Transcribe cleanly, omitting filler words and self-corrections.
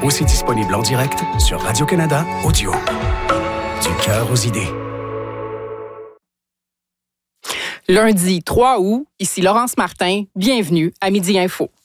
Aussi disponible en direct sur Radio-Canada Audio. Du cœur aux idées. Lundi 3 août, ici Laurence Martin. Bienvenue à Midi Info.